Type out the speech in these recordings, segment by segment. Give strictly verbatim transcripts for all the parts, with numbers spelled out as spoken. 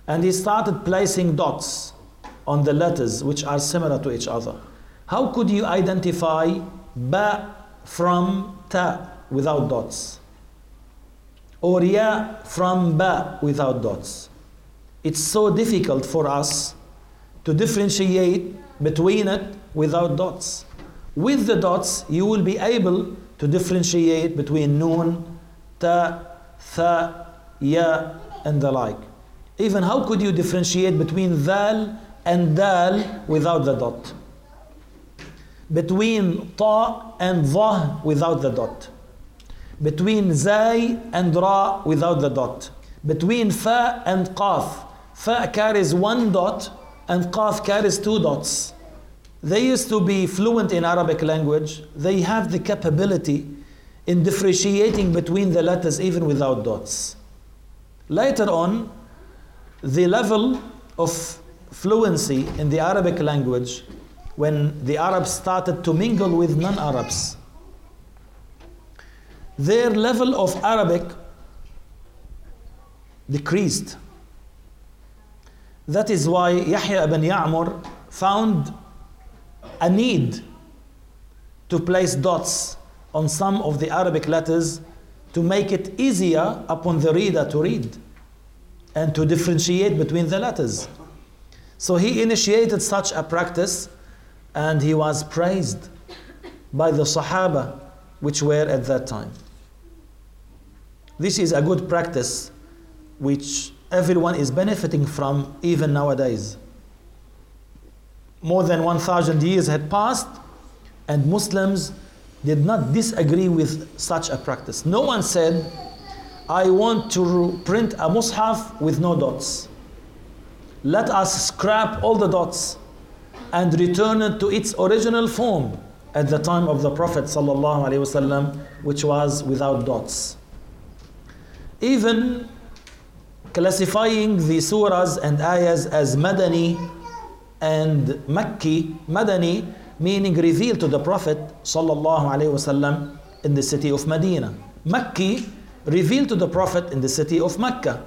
And he started placing dots on the letters which are similar to each other. How could you identify ba from ta without dots? Or ya from ba without dots? It's so difficult for us to differentiate between it without dots. With the dots, you will be able to differentiate between noon, ta, tha, ya, and the like. Even how could you differentiate between dal and dal without the dot? Between ta and dha without the dot? Between zay and ra without the dot? Between fa and qaf? Fa carries one dot and qaf carries two dots. They used to be fluent in Arabic language. They have the capability in differentiating between the letters even without dots. Later on, the level of fluency in the Arabic language, when the Arabs started to mingle with non-Arabs, their level of Arabic decreased. That is why Yahya ibn Ya'mur found a need to place dots on some of the Arabic letters to make it easier upon the reader to read and to differentiate between the letters. So he initiated such a practice, and he was praised by the Sahaba which were at that time. This is a good practice which everyone is benefiting from even nowadays. More than one thousand years had passed, and Muslims did not disagree with such a practice. No one said, I want to print a mushaf with no dots. Let us scrap all the dots and return it to its original form at the time of the Prophet ﷺ, which was without dots. Even classifying the surahs and ayahs as Madani and Makki, Madani meaning revealed to the Prophet ﷺ in the city of Medina. Makki, revealed to the Prophet in the city of Mecca.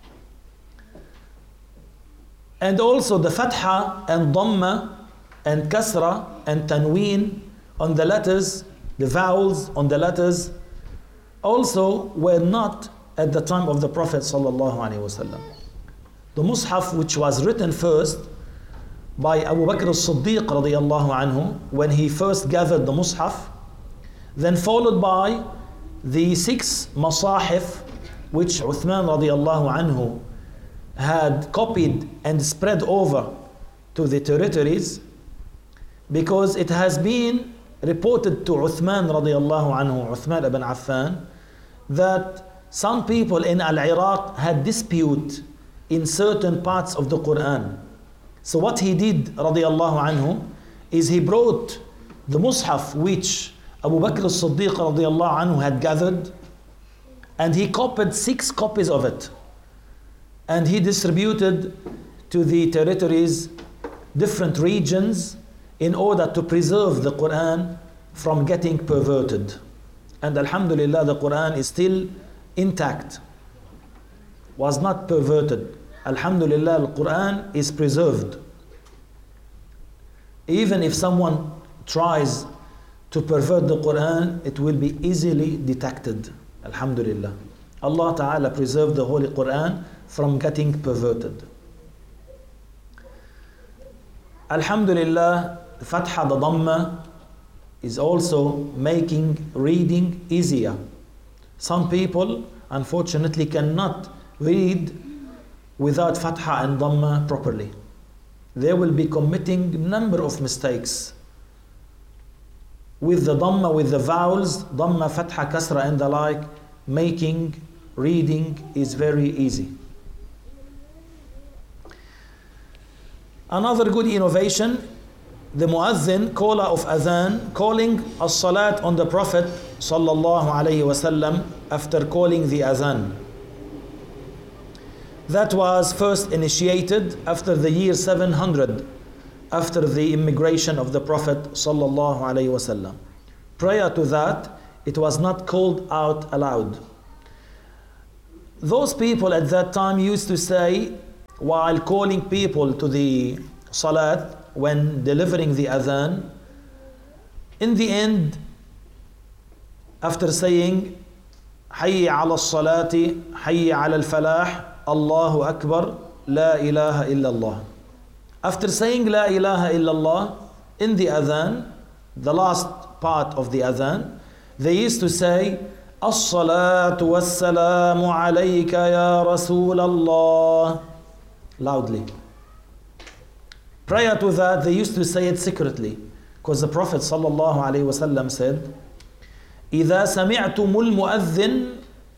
And also the Fatha and Dhamma and Kasra and Tanween on the letters, the vowels on the letters, also were not at the time of the Prophet ﷺ. The Mus'haf, which was written first by Abu Bakr as-Siddiq radiyallahu anhu, when he first gathered the Mus'haf, then followed by the six Masahif which Uthman radiyallahu anhu had copied and spread over to the territories, because it has been reported to Uthman radiyallahu anhu, Uthman ibn Affan, that some people in Al-Iraq had dispute in certain parts of the Quran. So what he did radiyallahu anhu is he brought the Mus'haf which Abu Bakr as-Siddiq radiyallahu anhu had gathered, and he copied six copies of it, and he distributed to the territories, different regions, in order to preserve the Quran from getting perverted. And alhamdulillah, the Quran is still intact, was not perverted. Alhamdulillah, the Quran is preserved. Even if someone tries to pervert the Quran, it will be easily detected. Alhamdulillah. Allah Ta'ala preserved the Holy Quran from getting perverted. Alhamdulillah, the Fatha, the Dhamma, is also making reading easier. Some people, unfortunately, cannot read without Fatha and Dhamma properly. They will be committing a number of mistakes. With the Dhamma, with the vowels, Dhamma, Fatha, Kasra, and the like, making reading is very easy. Another good innovation, the muazzin, caller of adhan, calling as-salat on the Prophet sallallahu alayhi wasallam after calling the adhan. That was first initiated after the year seven hundred, after the immigration of the Prophet sallallahu alayhi wasallam. Prior to that, it was not called out aloud. Those people at that time used to say, while calling people to the salat, when delivering the adhan, in the end, after saying حي على الصلاة حي على الفلاح الله أكبر لا إله إلا الله, after saying لا إله إلا الله in the adhan, the last part of the adhan, they used to say الصلاة والسلام عليك يا رسول الله, loudly. Prior to that, they used to say it secretly, because the Prophet sallallahu alaihi wasallam said, إذا سمعتم المؤذن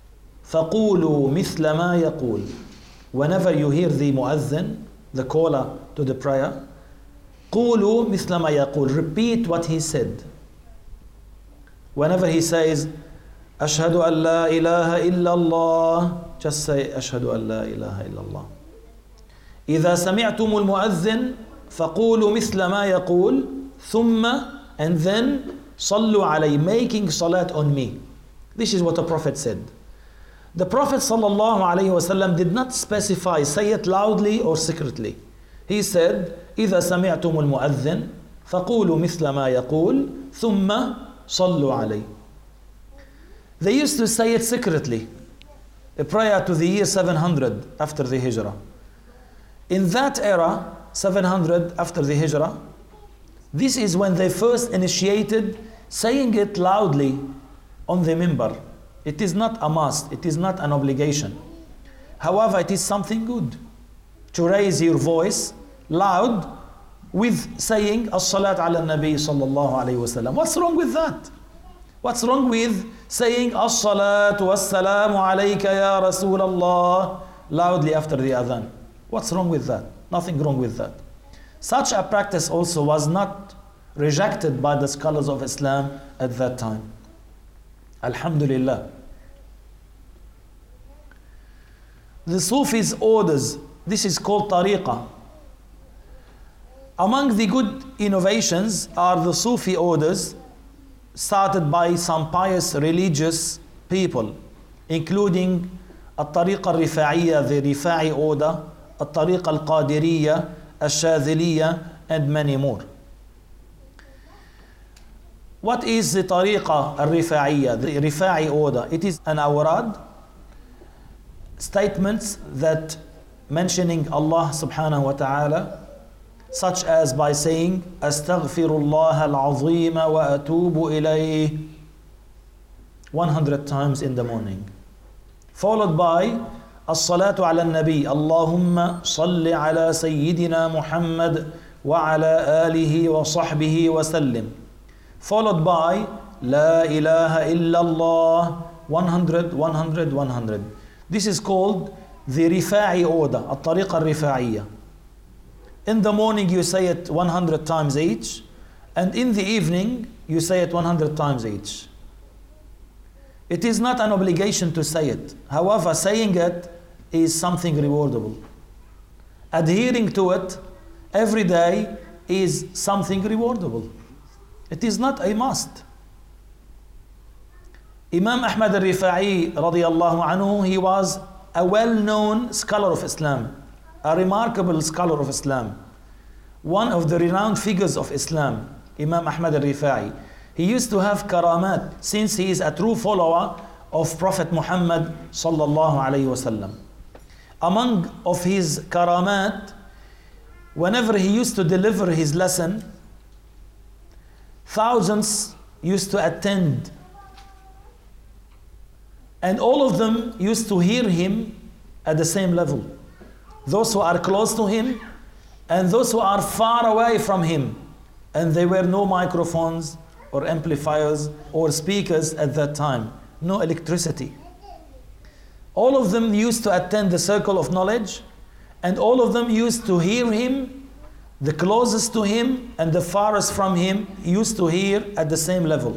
فقولوا مثل ما يقول. Whenever you hear the muazzin, the caller to the prayer, قولوا مثل ما يقول, repeat what he said. Whenever he says أشهد أن لا إله إلا الله, just say أشهد أن لا إله إلا الله. إذا سمعتم المؤذن فقولوا مثل ما يقول ثم, and then صلوا علي, making salat on me. This is what the Prophet said. The Prophet sallallahu alaihi wasallam did not specify, say it loudly or secretly. He said إذا سمعتم المؤذن فقولوا مثل ما يقول ثم صلوا علي. They used to say it secretly prior to the year seven hundred after the Hijrah. In that era, seven hundred after the Hijrah, this is when they first initiated saying it loudly on the minbar. It is not a must, it is not an obligation. However, it is something good to raise your voice loud with saying as-salat ala nabi sallallahu alayhi wasallam. What's wrong with that? What's wrong with saying as-salatu was-salamu alayka ya Rasulallah loudly after the adhan? What's wrong with that? Nothing wrong with that. Such a practice also was not rejected by the scholars of Islam at that time. Alhamdulillah. The Sufis' orders, this is called tariqah. Among the good innovations are the Sufi orders started by some pious religious people, including الطريقة الرفاعية, the Rifa'i order, الطريقة القادرية, الشاذلية, and many more. What is the طريقة الرفاعية, the Rifa'i order? It is an awrad, statements that mentioning Allah subhanahu wa ta'ala, such as by saying astaghfirullah al-azim wa atubu ilayh one hundred times in the morning, followed by as-salatu ala nabi Allahumma salli ala sayyidina Muhammad wa ala alihi wa sahbihi wa sallim, followed by la ilaha illallah one hundred, one hundred, one hundred. This is called the Rifa'i order, al-tariqa al-rifa'iyya. In the morning you say it one hundred times each, and in the evening you say it one hundred times each. It is not an obligation to say it. However, saying it is something rewardable. Adhering to it every day is something rewardable. It is not a must. Imam Ahmad al-Rifa'i radiyallahu anhu, he was a well-known scholar of Islam, a remarkable scholar of Islam, one of the renowned figures of Islam, Imam Ahmad al-Rifa'i. He used to have karamat, since he is a true follower of Prophet Muhammad sallallahu alayhi wasallam. Among of his karamat, whenever he used to deliver his lesson, thousands used to attend, and all of them used to hear him at the same level. Those who are close to him and those who are far away from him. And there were no microphones or amplifiers or speakers at that time, no electricity. All of them used to attend the circle of knowledge, and all of them used to hear him. The closest to him and the farthest from him used to hear at the same level.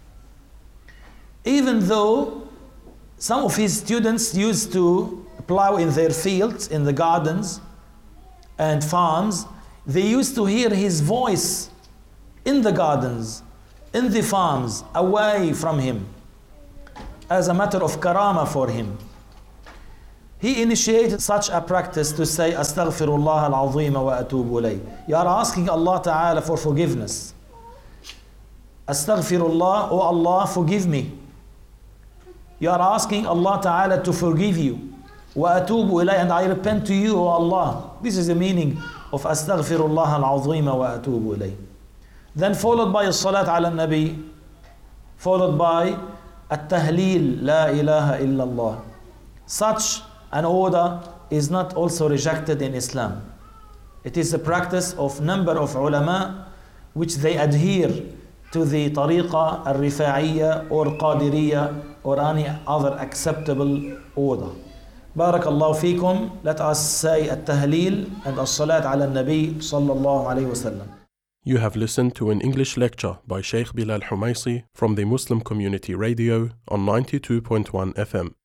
Even though some of his students used to plow in their fields, in the gardens and farms, they used to hear his voice in the gardens, in the farms, away from him, as a matter of karama for him. he initiated such a practice to say Astaghfirullah al-azim wa atubu ilayh. You are asking Allah Ta'ala for forgiveness. Astaghfirullah, oh Allah, forgive me. You are asking Allah Ta'ala to forgive you. Wa atubu ilayh, and I repent to you, O Allah. This is the meaning of Astaghfirullah al-azim wa atubu ilayh. Then followed by as-salat ala nabi, followed by at-tahleel, la ilaha illallah. Such an order is not also rejected in Islam. It is the practice of number of ulama which they adhere to the tariqa al-rifa'iyya or qadiriyya or any other acceptable order. Barakallahu feekum. Let us say at-tahleel and as-salat ala nabi sallallahu alayhi wa sallam. You have listened to an English lecture by Sheikh Bilal Humaisi from the Muslim Community Radio on ninety-two point one F M.